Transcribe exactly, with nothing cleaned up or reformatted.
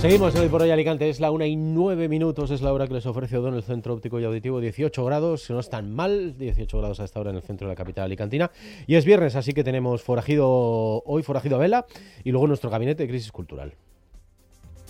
Seguimos hoy por hoy Alicante, es la una y nueve minutos, es la hora que les ofrece Odón, el centro óptico y auditivo, dieciocho grados, no es tan mal, dieciocho grados a esta hora en el centro de la capital alicantina, y es viernes, así que tenemos forajido hoy, forajido a vela, y luego nuestro gabinete de crisis cultural.